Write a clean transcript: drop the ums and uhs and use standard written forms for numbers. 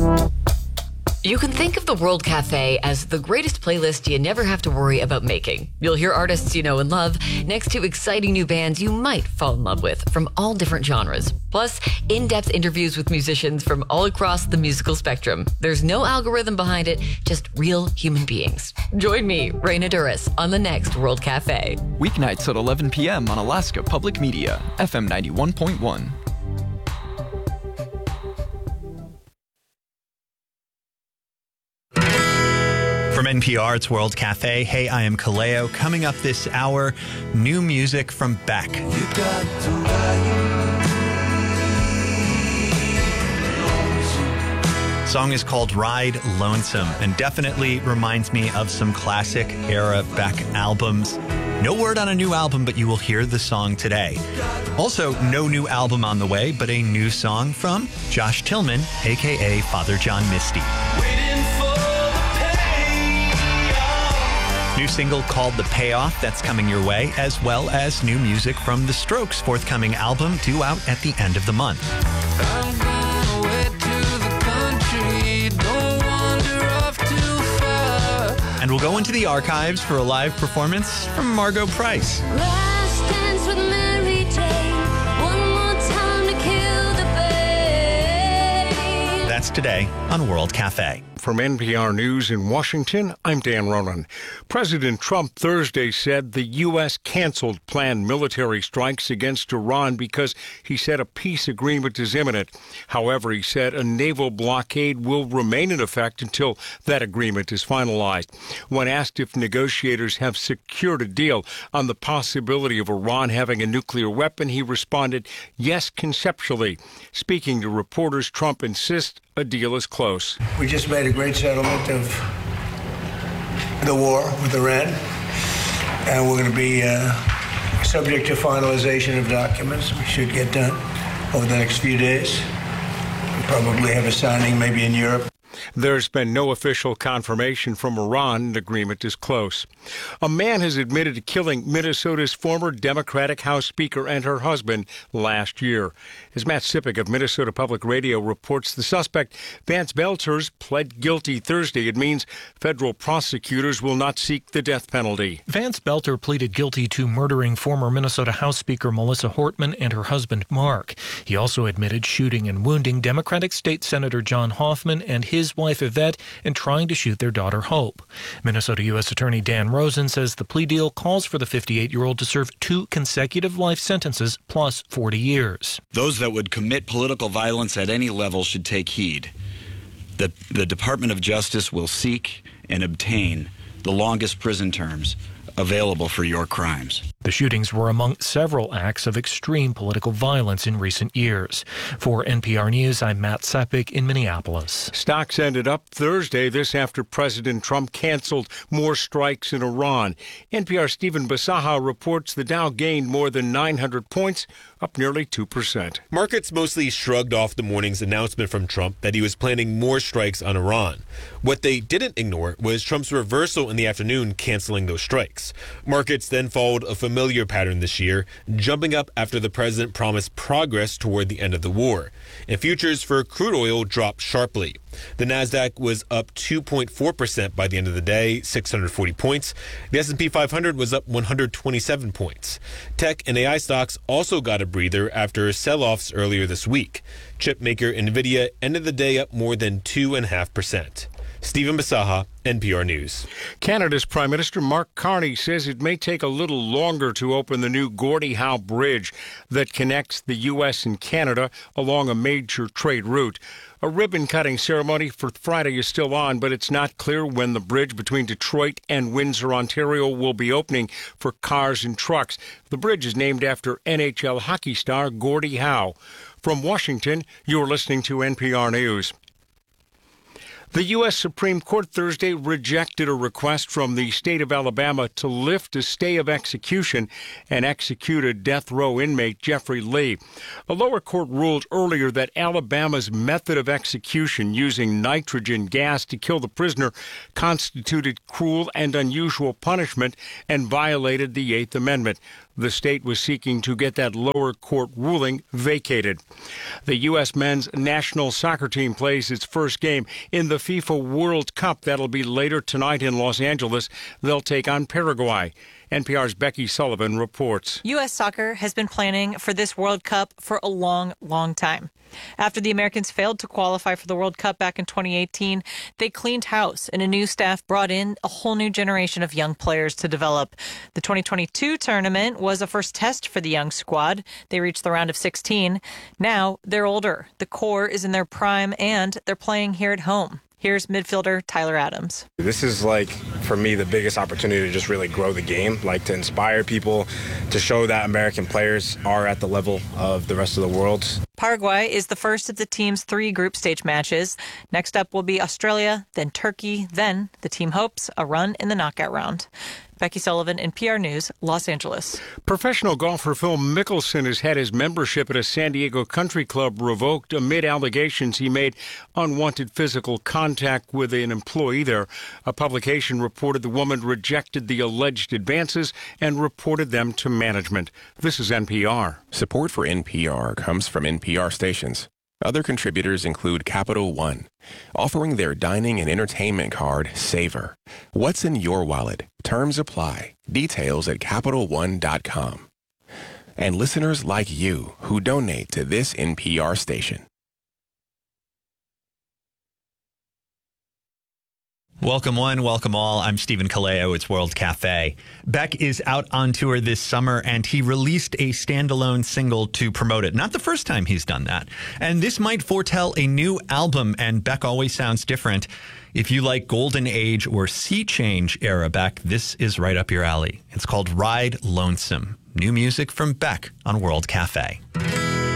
You can think of the World Cafe as the greatest playlist you never have to worry about making. You'll hear artists you know and love next to exciting new bands you might fall in love with from all different genres. Plus, in-depth interviews with musicians from all across the musical spectrum. There's no algorithm behind it, just real human beings. Join me, Raina Duras, on the next World Cafe. Weeknights at 11 p.m. on Alaska Public Media, FM 91.1. From NPR, it's World Cafe. Hey, I am Kaleo. Coming up this hour, new music from Beck. Song is called Ride Lonesome and definitely reminds me of some classic era Beck albums. No word on a new album, but you will hear the song today. Also, no new album on the way, but a new song from Josh Tillman, a.k.a. Father John Misty. New single called The Payoff, that's coming your way, as well as new music from The Strokes' forthcoming album due out at the end of the month. I'm going away to the country, don't wander off too far. And we'll go into the archives for a live performance from Margot Price. Last dance with Mary Jane, one more time to kill the pain. That's today on World Cafe. From NPR News in Washington, I'm Dan Ronan. President Trump Thursday said the U.S. canceled planned military strikes against Iran because he said a peace agreement is imminent. However, he said a naval blockade will remain in effect until that agreement is finalized. When asked if negotiators have secured a deal on the possibility of Iran having a nuclear weapon, he responded, yes, conceptually. Speaking to reporters, Trump insists a deal is close. We just made a great settlement of the war with Iran, and we're going to be subject to finalization of documents. We should get done over the next few days. We'll probably have a signing maybe in Europe. There's been no official confirmation from Iran the agreement is close. A man has admitted to killing Minnesota's former Democratic House Speaker and her husband last year. As Matt Sippick of Minnesota Public Radio reports, the suspect, Vance Belters, pled guilty Thursday. It means federal prosecutors will not seek the death penalty. Vance Belter pleaded guilty to murdering former Minnesota House Speaker Melissa Hortman and her husband Mark. He also admitted shooting and wounding Democratic State Senator John Hoffman and his wife Yvette and trying to shoot their daughter Hope. Minnesota U.S. Attorney Dan Rosen says the plea deal calls for the 58-year-old to serve 2 consecutive life sentences plus 40 years. Those that would commit political violence at any level should take heed. The Department of Justice will seek and obtain the longest prison terms available for your crimes. The shootings were among several acts of extreme political violence in recent years. For NPR News, I'm Matt Sepik in Minneapolis. Stocks ended up Thursday, this after President Trump canceled more strikes in Iran. NPR's Stephen Basaha reports the Dow gained more than 900 points, up nearly 2%. Markets mostly shrugged off the morning's announcement from Trump that he was planning more strikes on Iran. What they didn't ignore was Trump's reversal in the afternoon, canceling those strikes. Markets then followed a familiar pattern this year, jumping up after the president promised progress toward the end of the war. And futures for crude oil dropped sharply. The Nasdaq was up 2.4% by the end of the day, 640 points. The S&P 500 was up 127 points. Tech and AI stocks also got a breather after sell-offs earlier this week. Chip maker NVIDIA ended the day up more than 2.5%. Stephen Basaha, NPR News. Canada's Prime Minister Mark Carney says it may take a little longer to open the new Gordie Howe Bridge that connects the U.S. and Canada along a major trade route. A ribbon-cutting ceremony for Friday is still on, but it's not clear when the bridge between Detroit and Windsor, Ontario will be opening for cars and trucks. The bridge is named after NHL hockey star Gordie Howe. From Washington, you're listening to NPR News. The U.S. Supreme Court Thursday rejected a request from the state of Alabama to lift a stay of execution and executed death row inmate Jeffrey Lee. A lower court ruled earlier that Alabama's method of execution using nitrogen gas to kill the prisoner constituted cruel and unusual punishment and violated the Eighth Amendment. The state was seeking to get that lower court ruling vacated. The U.S. men's national soccer team plays its first game in the FIFA World Cup. That'll be later tonight in Los Angeles. They'll take on Paraguay. NPR's Becky Sullivan reports. U.S. soccer has been planning for this World Cup for a long, long time. After the Americans failed to qualify for the World Cup back in 2018, they cleaned house and a new staff brought in a whole new generation of young players to develop. The 2022 tournament was a first test for the young squad. They reached the round of 16. Now they're older. The core is in their prime and they're playing here at home. Here's midfielder Tyler Adams. This is, for me, the biggest opportunity to just really grow the game, to inspire people, to show that American players are at the level of the rest of the world. Paraguay is the first of the team's 3 group stage matches. Next up will be Australia, then Turkey, then the team hopes a run in the knockout round. Becky Sullivan, NPR News, Los Angeles. Professional golfer Phil Mickelson has had his membership at a San Diego country club revoked amid allegations he made unwanted physical contact with an employee there. A publication reported the woman rejected the alleged advances and reported them to management. This is NPR. Support for NPR comes from NPR stations. Other contributors include Capital One, offering their dining and entertainment card, Savor. What's in your wallet? Terms apply. Details at CapitalOne.com. And listeners like you who donate to this NPR station. Welcome one, welcome all. I'm Stephen Kaleo. It's World Cafe. Beck is out on tour this summer, and he released a standalone single to promote it. Not the first time he's done that. And this might foretell a new album, and Beck always sounds different. If you like Golden Age or Sea Change era Beck, this is right up your alley. It's called Ride Lonesome. New music from Beck on World Cafe.